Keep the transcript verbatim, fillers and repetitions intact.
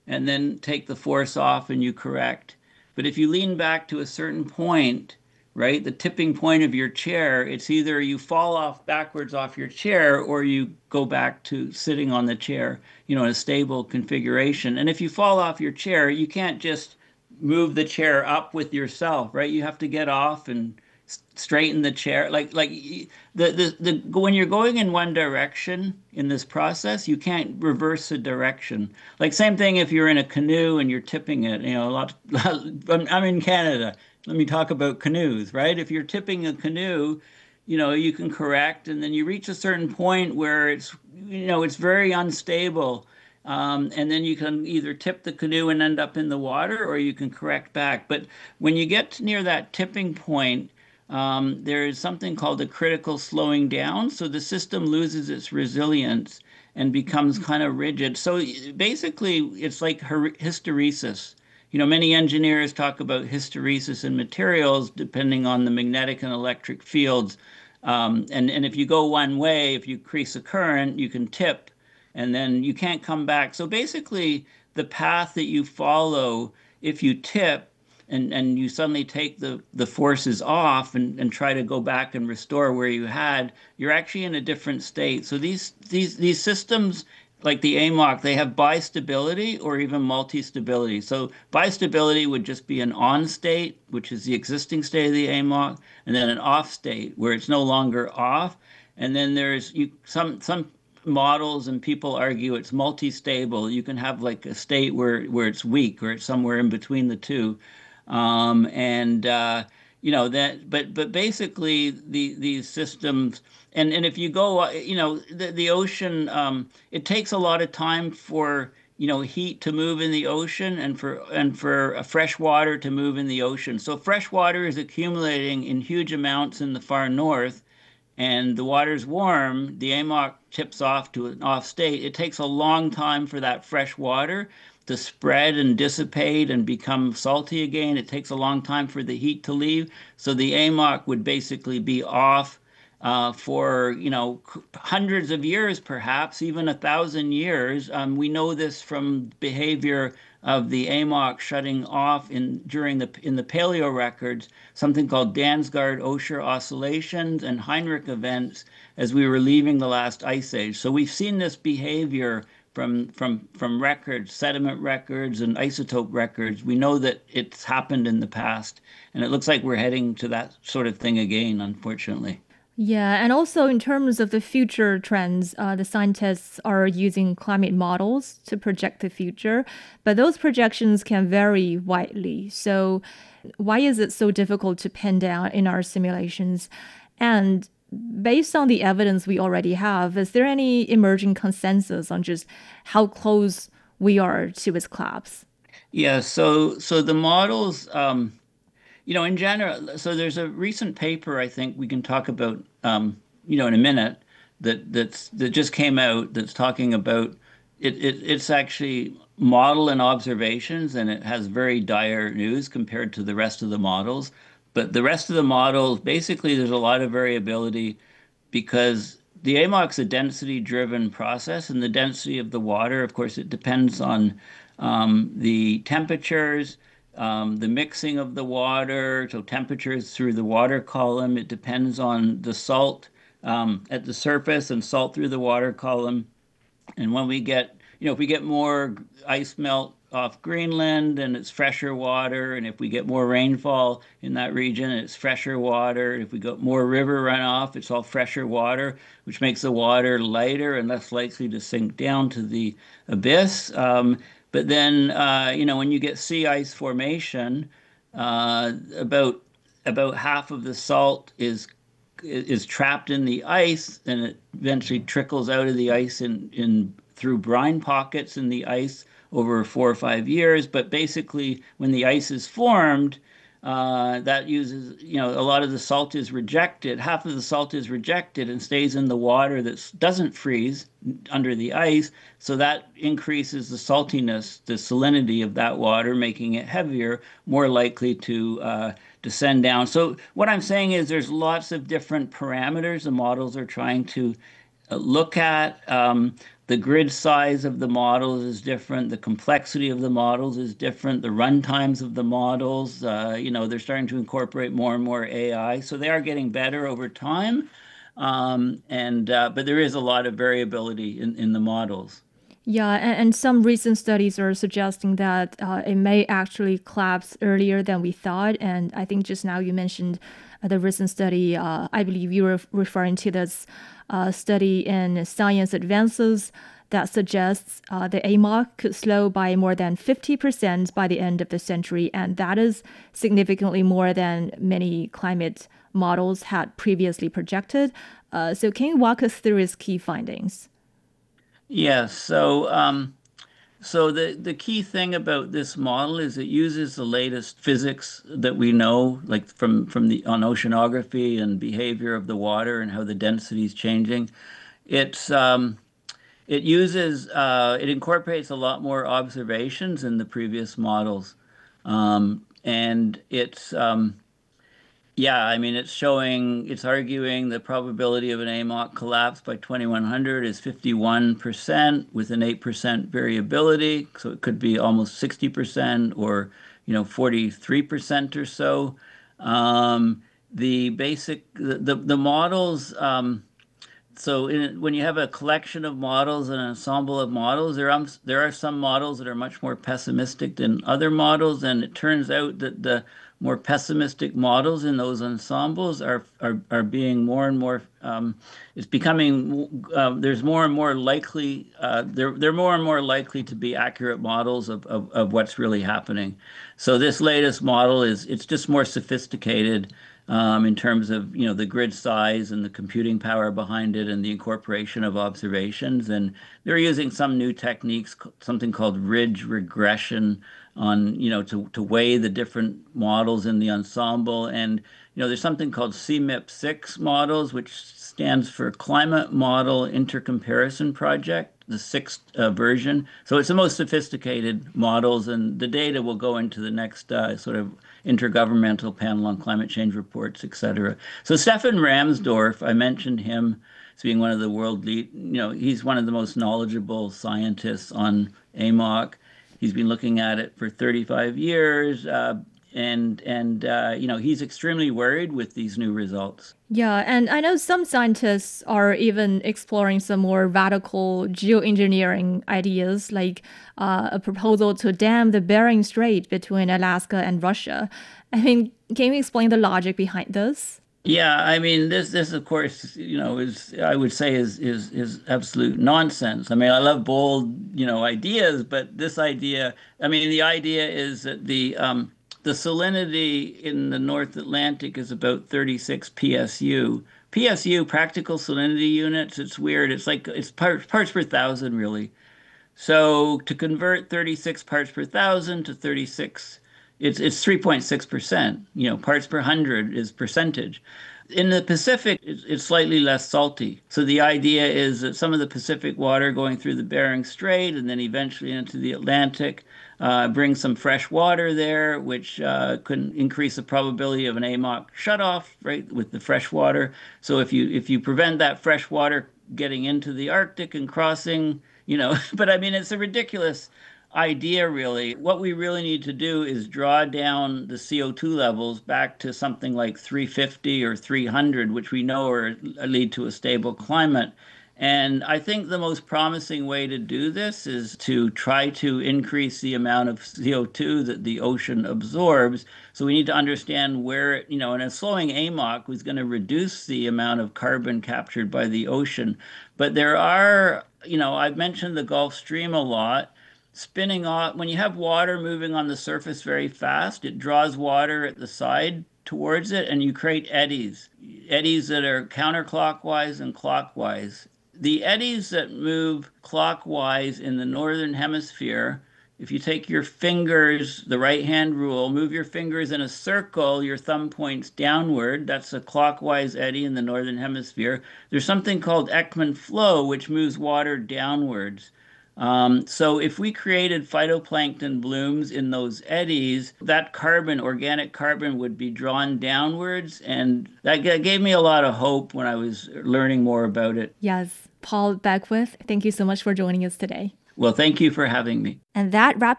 and then take the force off and you correct. But if you lean back to a certain point, right, the tipping point of your chair, it's either you fall off backwards off your chair or you go back to sitting on the chair, you know, in a stable configuration. And if you fall off your chair, you can't just move the chair up with yourself, right? You have to get off and straighten the chair. Like like the, the the when you're going in one direction in this process, you can't reverse the direction. Like same thing if you're in a canoe and you're tipping it. You know, a lot. I'm I'm in Canada. Let me talk about canoes, right? If you're tipping a canoe, you know, you can correct, and then you reach a certain point where it's, you know, it's very unstable. Um, and then you can either tip the canoe and end up in the water, or you can correct back. But when you get near that tipping point, um, there is something called a critical slowing down. So the system loses its resilience and becomes kind of rigid. So basically, it's like hysteresis. You know, many engineers talk about hysteresis in materials depending on the magnetic and electric fields. Um, and, and if you go one way, if you increase the current, you can tip and then you can't come back. So basically, the path that you follow, if you tip and, and you suddenly take the, the forces off and, and try to go back and restore where you had, you're actually in a different state. So these these these systems like the A M O C, they have bistability or even multi-stability. So bistability would just be an on state, which is the existing state of the A M O C, and then an off state where it's no longer off. And then there's you, some some models and people argue it's multi-stable. You can have like a state where where it's weak or it's somewhere in between the two. Um, and uh, you know that, but but basically the these systems, and and if you go, uh, you know, the the ocean, um, it takes a lot of time for you know heat to move in the ocean and for and for uh, fresh water to move in the ocean. So fresh water is accumulating in huge amounts in the far north, and the water's warm, the A M O C tips off to an off state. It takes a long time for that fresh water to spread and dissipate and become salty again. It takes a long time for the heat to leave. So the A M O C would basically be off uh, for, you know, hundreds of years, perhaps even a thousand years. Um, we know this from behavior of the A M O C shutting off in during the in the paleo records, something called Dansgaard-Oshur oscillations and Heinrich events as we were leaving the last ice age. So we've seen this behavior from from from records, sediment records and isotope records. We know that it's happened in the past, and it looks like we're heading to that sort of thing again, unfortunately. Yeah, and also in terms of the future trends, uh, the scientists are using climate models to project the future, but those projections can vary widely. So, why is it so difficult to pin down in our simulations? And based on the evidence we already have, is there any emerging consensus on just how close we are to its collapse? Yeah, so so the models, um, you know, in general, so there's a recent paper I think we can talk about, um, you know, in a minute that that's that just came out that's talking about it, it it's actually model and observations, and it has very dire news compared to the rest of the models. But the rest of the models, basically, there's a lot of variability because the A M O C is a density-driven process, and the density of the water, of course, it depends on um, the temperatures, um, the mixing of the water, so temperatures through the water column. It depends on the salt um, at the surface and salt through the water column. And when we get, you know, if we get more ice melt off Greenland and it's fresher water, and if we get more rainfall in that region, it's fresher water. If we get more river runoff, it's all fresher water, which makes the water lighter and less likely to sink down to the abyss. Um, but then, uh, you know, when you get sea ice formation, uh, about about half of the salt is is trapped in the ice, and it eventually trickles out of the ice in, in through brine pockets in the ice over four or five years. But basically, when the ice is formed, uh, that uses, you know, a lot of the salt is rejected. Half of the salt is rejected and stays in the water that doesn't freeze under the ice. So that increases the saltiness, the salinity of that water, making it heavier, more likely to uh, descend down. So what I'm saying is there's lots of different parameters the models are trying to uh, look at. Um, The grid size of the models is different. The complexity of the models is different. The run times of the models, uh, you know, they're starting to incorporate more and more A I. So they are getting better over time. Um, and uh, but there is a lot of variability in, in the models. Yeah, and, and some recent studies are suggesting that uh, it may actually collapse earlier than we thought. And I think just now you mentioned uh, the recent study. Uh, I believe you were referring to this uh, study in Science Advances that suggests uh, the A M O C could slow by more than fifty percent by the end of the century. And that is significantly more than many climate models had previously projected. Uh, so, can you walk us through its key findings? Yes. So um, so the the key thing about this model is it uses the latest physics that we know, like from from the on oceanography and behavior of the water and how the density is changing. It's um, it uses uh, it incorporates a lot more observations in the previous models, um, and it's um, yeah, I mean, it's showing, it's arguing the probability of an A M O C collapse by twenty-one hundred is fifty-one percent with an eight percent variability. So it could be almost sixty percent or, you know, forty-three percent or so. Um, the basic, the, the, the models, um, so in, when you have a collection of models and an ensemble of models, there are, there are some models that are much more pessimistic than other models, and it turns out that the more pessimistic models in those ensembles are are, are being more and more. Um, it's becoming uh, there's more and more likely uh, they're they're more and more likely to be accurate models of, of of what's really happening. So this latest model is it's just more sophisticated um, in terms of you know the grid size and the computing power behind it and the incorporation of observations. And they're using some new techniques, something called ridge regression, on you know to to weigh the different models in the ensemble. And you know there's something called C M I P six models, which stands for Climate Model Intercomparison Project, the sixth uh, version. So it's the most sophisticated models, and the data will go into the next uh, sort of intergovernmental panel on climate change reports, et cetera. So Stefan Ramsdorf, I mentioned him as being one of the world lead, you know, he's one of the most knowledgeable scientists on A M O C. He's been looking at it for thirty-five years, uh, and and uh, you know he's extremely worried with these new results. Yeah, and I know some scientists are even exploring some more radical geoengineering ideas, like uh, a proposal to dam the Bering Strait between Alaska and Russia. I mean, can you explain the logic behind this? Yeah, I mean this this of course, you know, is I would say is is is absolute nonsense. I mean, I love bold, you know, ideas, but this idea, I mean, the idea is that the um the salinity in the North Atlantic is about thirty-six P S U. P S U, practical salinity units, it's weird. It's like it's parts parts per thousand really. So to convert thirty-six parts per thousand to thirty-six, it's it's three point six percent. You know, parts per hundred is percentage. In the Pacific, it's, it's slightly less salty. So the idea is that some of the Pacific water going through the Bering Strait and then eventually into the Atlantic uh, brings some fresh water there, which uh, could increase the probability of an A M O C shutoff, right, with the fresh water. So if you if you prevent that fresh water getting into the Arctic and crossing, you know, but I mean, it's a ridiculous idea, really. What we really need to do is draw down the C O two levels back to something like three fifty or three hundred, which we know are, lead to a stable climate. And I think the most promising way to do this is to try to increase the amount of C O two that the ocean absorbs. So we need to understand where, you know, and a slowing A M O C was going to reduce the amount of carbon captured by the ocean. But there are, you know, I've mentioned the Gulf Stream a lot. Spinning off, when you have water moving on the surface very fast, it draws water at the side towards it, and you create eddies, eddies that are counterclockwise and clockwise. The eddies that move clockwise in the northern hemisphere, if you take your fingers, the right hand rule, move your fingers in a circle, your thumb points downward. That's a clockwise eddy in the northern hemisphere. There's something called Ekman flow, which moves water downwards. Um, so if we created phytoplankton blooms in those eddies, that carbon, organic carbon, would be drawn downwards, and that g- gave me a lot of hope when I was learning more about it. Yes, Paul Beckwith, thank you so much for joining us today. Well, thank you for having me. And that wraps